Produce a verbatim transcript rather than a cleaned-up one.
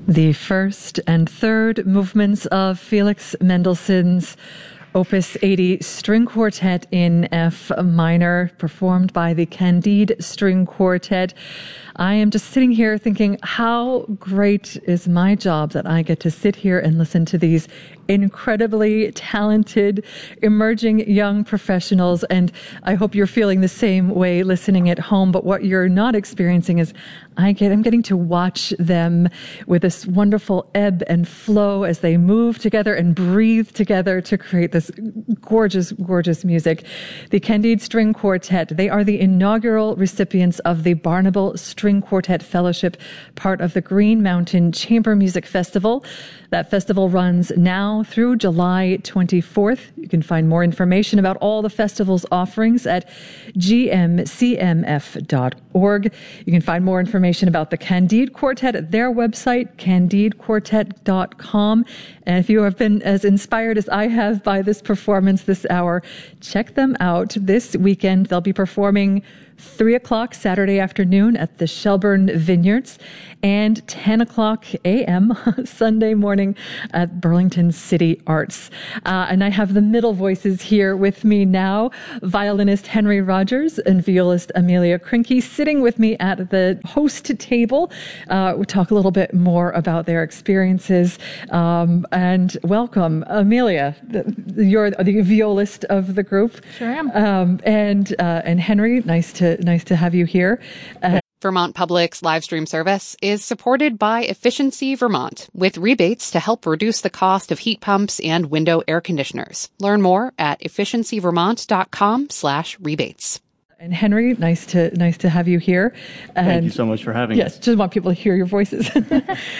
The first and third movements of Felix Mendelssohn's Opus eighty String Quartet in F minor, performed by the Candide String Quartet. I am just sitting here thinking, how great is my job that I get to sit here and listen to these incredibly talented, emerging young professionals. And I hope you're feeling the same way listening at home. But what you're not experiencing is I get, I'm getting to watch them with this wonderful ebb and flow as they move together and breathe together to create this gorgeous, gorgeous music. The Candide String Quartet, they are the inaugural recipients of the Barnable String Quartet Fellowship, part of the Green Mountain Chamber Music Festival. That festival runs now through July twenty-fourth. You can find more information about all the festival's offerings at g m c m f dot org. You can find more information about the Candide Quartet at their website, candide quartet dot com. And if you have been as inspired as I have by this performance this hour, check them out this weekend. They'll be performing three o'clock Saturday afternoon at the Shelburne Vineyards and ten o'clock a.m. Sunday morning at Burlington City Arts. Uh, and I have the middle voices here with me now, violinist Henry Rogers and violist Amelia Krinke sitting with me at the host table. Uh, we'll talk a little bit more about their experiences. Um, and welcome, Amelia. You're the violist of the group. Sure am. Um, and uh, and Henry, nice to nice to have you here. Uh, Vermont Public's live stream service is supported by Efficiency Vermont, with rebates to help reduce the cost of heat pumps and window air conditioners. Learn more at efficiency vermont dot com slash rebates. And Henry, nice to nice to have you here. And Thank you so much for having yes, us. Yes, just want people to hear your voices.